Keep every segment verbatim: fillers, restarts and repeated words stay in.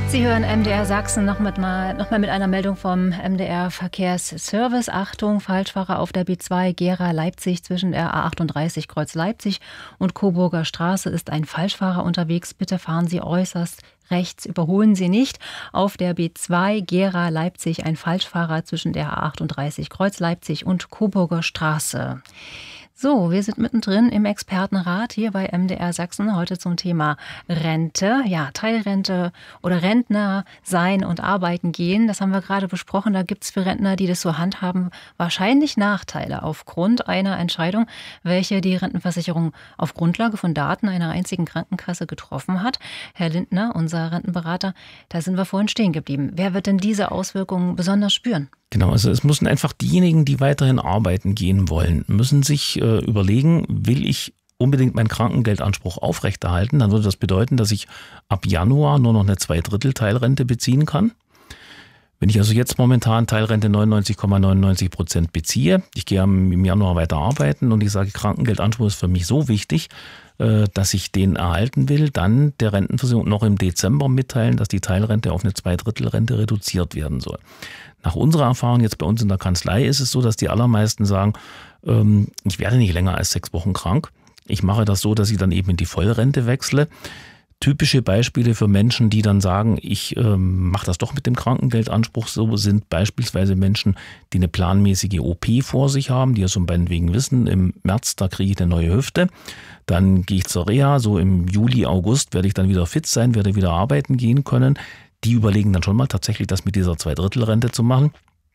Sie hören M D R Sachsen noch, mit mal, noch mal mit einer Meldung vom M D R Verkehrsservice. Achtung, Falschfahrer auf der B zwei Gera-Leipzig zwischen der A achtunddreißig Kreuz Leipzig und Coburger Straße ist ein Falschfahrer unterwegs. Bitte fahren Sie äußerst rechts, überholen Sie nicht. Auf der B zwei Gera-Leipzig ein Falschfahrer zwischen der A achtunddreißig Kreuz Leipzig und Coburger Straße. So, wir sind mittendrin im Expertenrat hier bei M D R Sachsen, heute zum Thema Rente. Ja, Teilrente oder Rentner sein und arbeiten gehen, das haben wir gerade besprochen. Da gibt es für Rentner, die das so handhaben, wahrscheinlich Nachteile aufgrund einer Entscheidung, welche die Rentenversicherung auf Grundlage von Daten einer einzigen Krankenkasse getroffen hat. Herr Lindner, unser Rentenberater, da sind wir vorhin stehen geblieben. Wer wird denn diese Auswirkungen besonders spüren? Genau, also es müssen einfach diejenigen, die weiterhin arbeiten gehen wollen, müssen sich äh, überlegen, will ich unbedingt meinen Krankengeldanspruch aufrechterhalten, dann würde das bedeuten, dass ich ab Januar nur noch eine Zweidrittel-Teilrente beziehen kann. Wenn ich also jetzt momentan Teilrente neunundneunzig Komma neunundneunzig Prozent beziehe, ich gehe im Januar weiter arbeiten und ich sage, Krankengeldanspruch ist für mich so wichtig, dass ich den erhalten will, dann der Rentenversicherung noch im Dezember mitteilen, dass die Teilrente auf eine Zweidrittelrente reduziert werden soll. Nach unserer Erfahrung jetzt bei uns in der Kanzlei ist es so, dass die allermeisten sagen, ähm, ich werde nicht länger als sechs Wochen krank. Ich mache das so, dass ich dann eben in die Vollrente wechsle. Typische Beispiele für Menschen, die dann sagen, ich ähm, mache das doch mit dem Krankengeldanspruch so, sind beispielsweise Menschen, die eine planmäßige O P vor sich haben, die ja so meinetwegen wissen, im März, da kriege ich eine neue Hüfte. Dann gehe ich zur Reha, so im Juli, August werde ich dann wieder fit sein, werde wieder arbeiten gehen können. Die überlegen dann schon mal tatsächlich, das mit dieser Zweidrittelrente zu machen.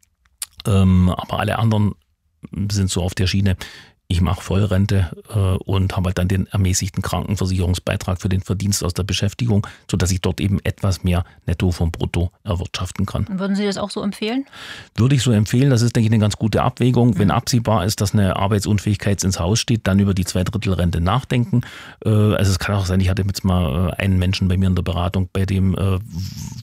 Ähm, aber alle anderen sind so auf der Schiene, ich mache Vollrente äh, und habe halt dann den ermäßigten Krankenversicherungsbeitrag für den Verdienst aus der Beschäftigung, sodass ich dort eben etwas mehr Netto vom Brutto erwirtschaften kann. Würden Sie das auch so empfehlen? Würde ich so empfehlen. Das ist, denke ich, eine ganz gute Abwägung. Mhm. Wenn absehbar ist, dass eine Arbeitsunfähigkeit ins Haus steht, dann über die Zweidrittelrente nachdenken. Äh, also es kann auch sein, ich hatte jetzt mal äh, einen Menschen bei mir in der Beratung, bei dem äh,